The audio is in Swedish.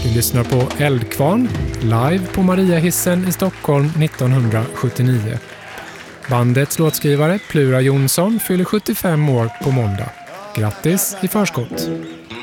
Vi lyssnar på Eldkvarn, live på Mariahissen i Stockholm 1979. Bandets låtskrivare Plura Jonsson fyller 75 år på måndag. Grattis i förskott!